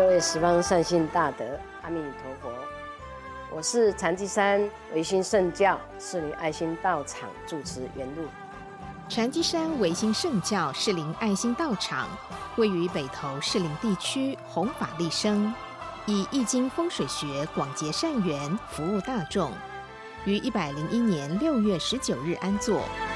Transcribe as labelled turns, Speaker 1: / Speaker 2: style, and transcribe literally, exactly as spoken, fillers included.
Speaker 1: 各位十方善信大德，阿弥陀佛。我是禅机山维新圣教士林爱心道场住持圆露。
Speaker 2: 禅机山维新圣教士林爱心道场位于北投士林地区，弘法利生，以易经风水学广结善缘，服务大众。于一百零一年六月十九日安坐。